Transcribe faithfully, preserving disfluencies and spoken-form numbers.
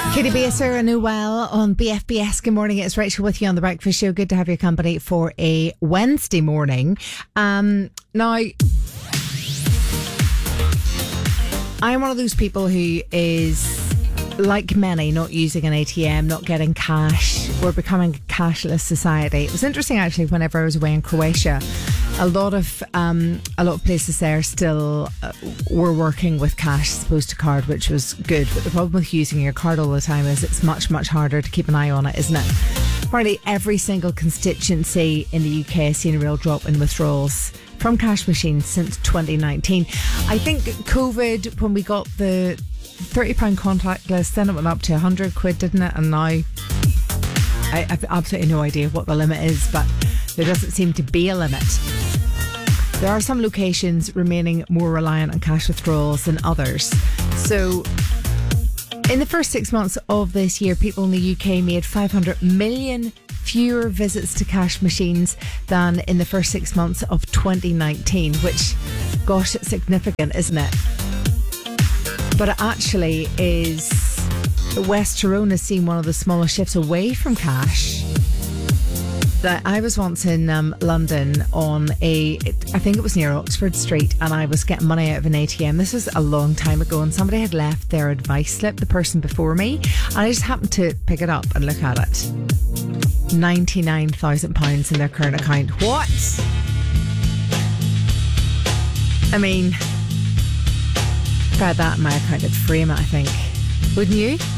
Katie Baser and Noel on B F B S. Good morning, it's Rachel with you on The Breakfast Show. Good to have your company for a Wednesday morning. Um, now, I'm one of those people who is, like many, not using an A T M, not getting cash. We're becoming a cashless society. It was interesting actually whenever I was away in Croatia. A lot of um, a lot of places there still uh, were working with cash as opposed to card, which was good. But the problem with using your card all the time is it's much, much harder to keep an eye on it, isn't it? Probably every single constituency in the U K has seen a real drop in withdrawals from cash machines since twenty nineteen. I think COVID, when we got the thirty pound contactless, then it went up to one hundred quid, didn't it? And now I, I have absolutely no idea what the limit is, but there doesn't seem to be a limit. There are some locations remaining more reliant on cash withdrawals than others. So in the first six months of this year, people in the U K made five hundred million fewer visits to cash machines than in the first six months of twenty nineteen, which, gosh, it's significant, isn't it? But it actually is, West Tyrone has seen one of the smallest shifts away from cash. That I was once in um, London on a, I think it was near Oxford Street, and I was getting money out of an A T M. This was a long time ago, and somebody had left their advice slip, the person before me, and I just happened to pick it up and look at it. ninety-nine thousand pounds in their current account. What? I mean, if I had that in my account, I'd frame it, I think. Wouldn't you?